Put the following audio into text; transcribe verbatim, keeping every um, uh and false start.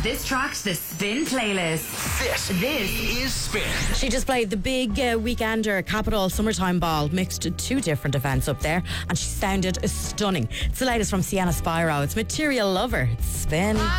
this track to the Spin playlist. This, this is Spin. She just played the big uh, Weekender Capital Summertime Ball, mixed two different events up there, and she sounded stunning. It's the latest from Sienna Spyro. It's Material Lover. It's Spin.